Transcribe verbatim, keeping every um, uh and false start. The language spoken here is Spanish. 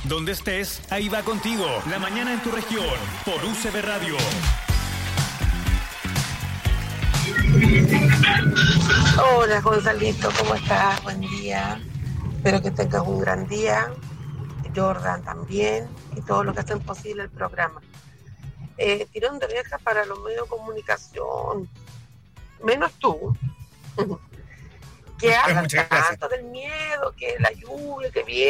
Donde estés, ahí va contigo. La mañana en tu región, por U C B Radio. Hola Gonzalito, ¿cómo estás? Buen día. Espero que tengas un gran día. Jordan también y todos los que hacen posible el programa. Eh, tirón de orejas para los medios de comunicación, menos tú, que hablan tanto del miedo, que la lluvia, que viene.